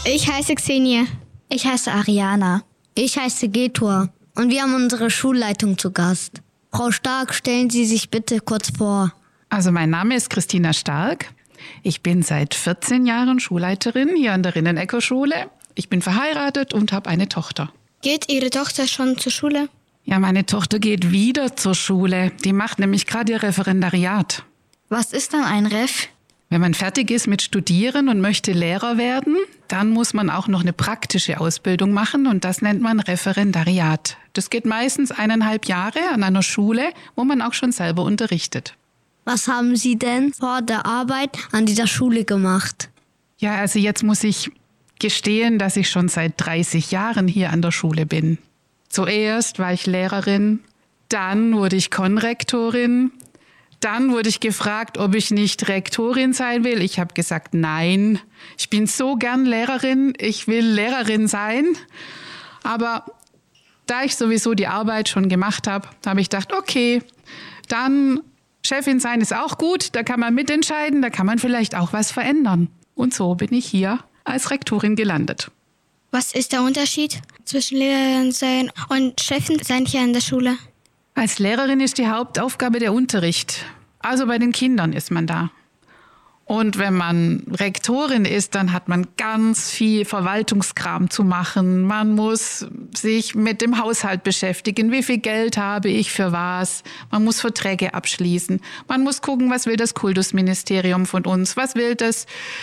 Ich heiße Xenia. Ich heiße Ariana. Ich heiße Getor und wir haben unsere Schulleitung zu Gast. Frau Stark, stellen Sie sich bitte kurz vor. Also mein Name ist Christina Stark. Ich bin seit 14 Jahren Schulleiterin hier an der Rinnenecker-Schule. Ich bin verheiratet und habe eine Tochter. Geht Ihre Tochter schon zur Schule? Ja, meine Tochter geht wieder zur Schule. Die macht nämlich gerade ihr Referendariat. Was ist dann ein Ref? Wenn man fertig ist mit Studieren und möchte Lehrer werden, dann muss man auch noch eine praktische Ausbildung machen und das nennt man Referendariat. Das geht meistens 1,5 Jahre an einer Schule, wo man auch schon selber unterrichtet. Was haben Sie denn vor der Arbeit an dieser Schule gemacht? Ja, also jetzt muss ich gestehen, dass ich schon seit 30 Jahren hier an der Schule bin. Zuerst war ich Lehrerin, dann wurde ich Konrektorin. Dann wurde ich gefragt, ob ich nicht Rektorin sein will. Ich habe gesagt, nein. Ich bin so gern Lehrerin, ich will Lehrerin sein. Aber da ich sowieso die Arbeit schon gemacht habe, habe ich gedacht, okay, dann Chefin sein ist auch gut, da kann man mitentscheiden, da kann man vielleicht auch was verändern. Und so bin ich hier als Rektorin gelandet. Was ist der Unterschied zwischen Lehrerin sein und Chefin sein hier an der Schule? Als Lehrerin ist die Hauptaufgabe der Unterricht. Also bei den Kindern ist man da. Und wenn man Rektorin ist, dann hat man ganz viel Verwaltungskram zu machen. Man muss sich mit dem Haushalt beschäftigen. Wie viel Geld habe ich für was? Man muss Verträge abschließen. Man muss gucken, was will das Kultusministerium von uns? Was will das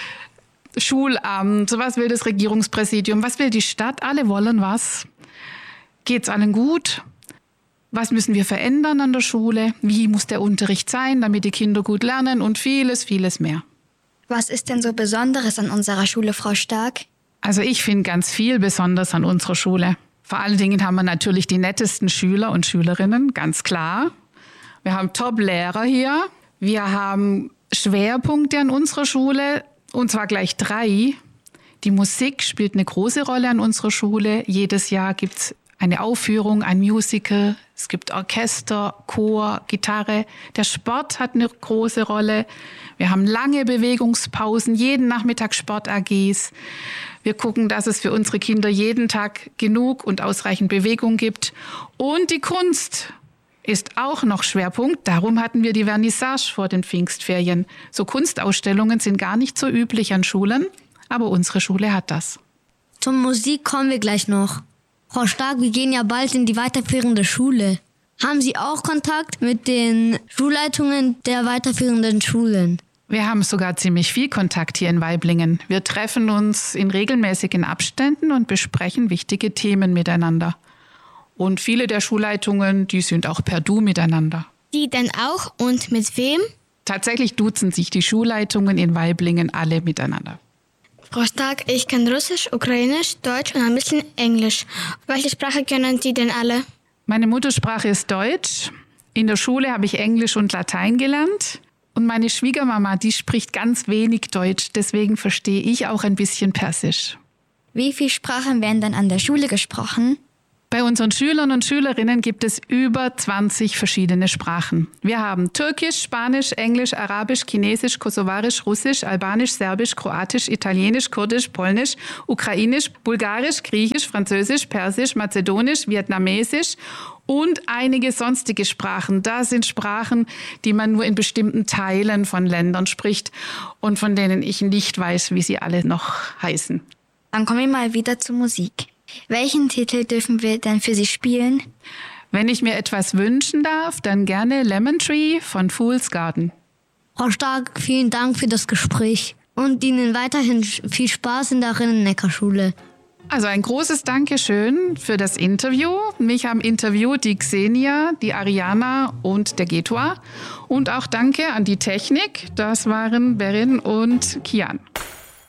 Schulamt? Was will das Regierungspräsidium? Was will die Stadt? Alle wollen was. Geht's allen gut? Was müssen wir verändern an der Schule? Wie muss der Unterricht sein, damit die Kinder gut lernen und vieles, vieles mehr. Was ist denn so Besonderes an unserer Schule, Frau Stark? Also ich finde ganz viel besonders an unserer Schule. Vor allen Dingen haben wir natürlich die nettesten Schüler und Schülerinnen, ganz klar. Wir haben Top-Lehrer hier. Wir haben Schwerpunkte an unserer Schule, und zwar gleich 3. Die Musik spielt eine große Rolle an unserer Schule. Jedes Jahr gibt's eine Aufführung, ein Musical, es gibt Orchester, Chor, Gitarre. Der Sport hat eine große Rolle. Wir haben lange Bewegungspausen, jeden Nachmittag Sport-AGs. Wir gucken, dass es für unsere Kinder jeden Tag genug und ausreichend Bewegung gibt. Und die Kunst ist auch noch Schwerpunkt. Darum hatten wir die Vernissage vor den Pfingstferien. So Kunstausstellungen sind gar nicht so üblich an Schulen, aber unsere Schule hat das. Zur Musik kommen wir gleich noch. Frau Stark, wir gehen ja bald in die weiterführende Schule. Haben Sie auch Kontakt mit den Schulleitungen der weiterführenden Schulen? Wir haben sogar ziemlich viel Kontakt hier in Waiblingen. Wir treffen uns in regelmäßigen Abständen und besprechen wichtige Themen miteinander. Und viele der Schulleitungen, die sind auch per Du miteinander. Die denn auch und mit wem? Tatsächlich duzen sich die Schulleitungen in Waiblingen alle miteinander. Frau Stark, ich kann Russisch, Ukrainisch, Deutsch und ein bisschen Englisch. Welche Sprache können Sie denn alle? Meine Muttersprache ist Deutsch. In der Schule habe ich Englisch und Latein gelernt. Und meine Schwiegermama, die spricht ganz wenig Deutsch. Deswegen verstehe ich auch ein bisschen Persisch. Wie viele Sprachen werden dann an der Schule gesprochen? Bei unseren Schülern und Schülerinnen gibt es über 20 verschiedene Sprachen. Wir haben Türkisch, Spanisch, Englisch, Arabisch, Chinesisch, Kosovarisch, Russisch, Albanisch, Serbisch, Kroatisch, Italienisch, Kurdisch, Polnisch, Ukrainisch, Bulgarisch, Griechisch, Französisch, Persisch, Mazedonisch, Vietnamesisch und einige sonstige Sprachen. Das sind Sprachen, die man nur in bestimmten Teilen von Ländern spricht und von denen ich nicht weiß, wie sie alle noch heißen. Dann kommen wir mal wieder zur Musik. Welchen Titel dürfen wir denn für Sie spielen? Wenn ich mir etwas wünschen darf, dann gerne Lemon Tree von Fool's Garden. Frau Stark, vielen Dank für das Gespräch und Ihnen weiterhin viel Spaß in der Rinnenecker-Schule. Also ein großes Dankeschön für das Interview. Mich haben interviewt die Xenia, die Ariana und der Getor. Und auch danke an die Technik. Das waren Berin und Kian.